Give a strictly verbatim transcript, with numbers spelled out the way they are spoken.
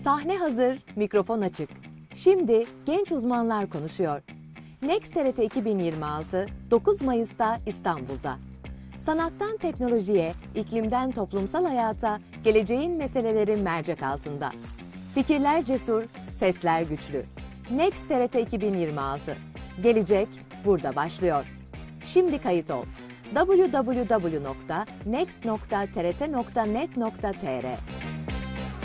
Sahne hazır, mikrofon açık. Şimdi genç uzmanlar konuşuyor. Next T R T iki bin yirmi altı, dokuz Mayıs'ta İstanbul'da. Sanattan teknolojiye, iklimden toplumsal hayata, geleceğin meseleleri mercek altında. Fikirler cesur, sesler güçlü. Next T R T iki bin yirmi altı. Gelecek burada başlıyor. Şimdi kayıt ol. w w w nokta next nokta t r t nokta net nokta t r